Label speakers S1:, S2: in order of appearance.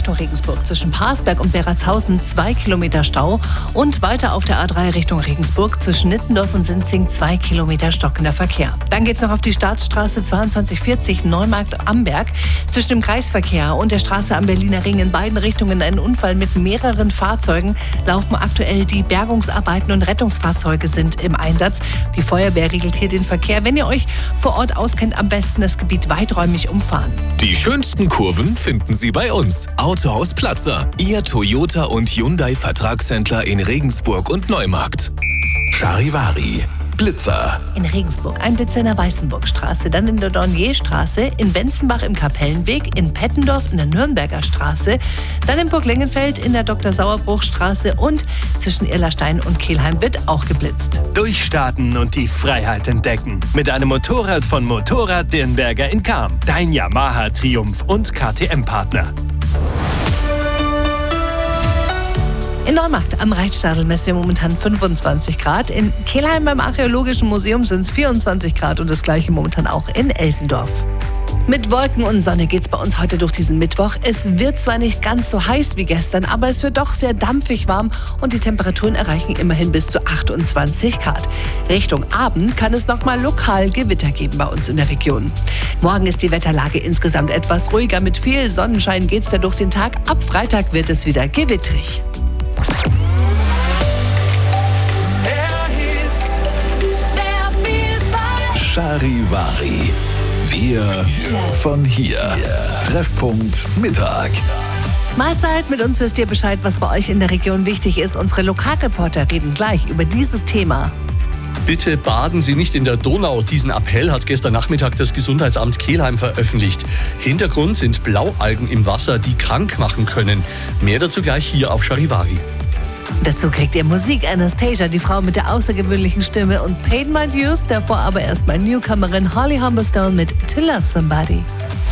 S1: Richtung Regensburg. Zwischen Parsberg und Beratshausen 2 Kilometer Stau und weiter auf der A3 Richtung Regensburg zwischen Nittendorf und Sinzing 2 Kilometer stockender Verkehr. Dann geht's noch auf die Staatsstraße 2240 Neumarkt-Amberg. Zwischen dem Kreisverkehr und der Straße am Berliner Ring in beiden Richtungen ein Unfall mit mehreren Fahrzeugen. Laufen aktuell die Bergungsarbeiten und Rettungsfahrzeuge sind im Einsatz. Die Feuerwehr regelt hier den Verkehr. Wenn ihr euch vor Ort auskennt, am besten das Gebiet weiträumig umfahren.
S2: Die schönsten Kurven finden Sie bei uns. Autohaus Platzer, Ihr Toyota und Hyundai Vertragshändler in Regensburg und Neumarkt.
S3: Charivari, Blitzer.
S1: In Regensburg ein Blitzer in der Weißenburgstraße, dann in der Dornierstraße, in Wenzenbach im Kapellenweg, in Pettendorf in der Nürnberger Straße, dann in Burg-Lengenfeld in der Dr. Sauerbruch-Straße und zwischen Irlerstein und Kelheim wird auch geblitzt.
S4: Durchstarten und die Freiheit entdecken. Mit einem Motorrad von Motorrad Dirnberger in Cham. Dein Yamaha Triumph und KTM-Partner.
S1: In Neumarkt am Reitstadel messen wir momentan 25 Grad. In Kelheim beim Archäologischen Museum sind es 24 Grad und das gleiche momentan auch in Elsendorf. Mit Wolken und Sonne geht's bei uns heute durch diesen Mittwoch. Es wird zwar nicht ganz so heiß wie gestern, aber es wird doch sehr dampfig warm und die Temperaturen erreichen immerhin bis zu 28 Grad. Richtung Abend kann es nochmal lokal Gewitter geben bei uns in der Region. Morgen ist die Wetterlage insgesamt etwas ruhiger. Mit viel Sonnenschein geht's da durch den Tag. Ab Freitag wird es wieder gewittrig.
S3: Charivari. Wir von hier. Treffpunkt Mittag.
S1: Mahlzeit, mit uns wisst ihr Bescheid, was bei euch in der Region wichtig ist. Unsere Lokalreporter reden gleich über dieses Thema.
S5: Bitte baden Sie nicht in der Donau. Diesen Appell hat gestern Nachmittag das Gesundheitsamt Kelheim veröffentlicht. Hintergrund sind Blaualgen im Wasser, die krank machen können. Mehr dazu gleich hier auf Charivari.
S1: Dazu kriegt ihr Musik, Anastasia, die Frau mit der außergewöhnlichen Stimme, und Paid My Dues, davor aber erstmal Newcomerin Holly Humberstone mit To Love Somebody.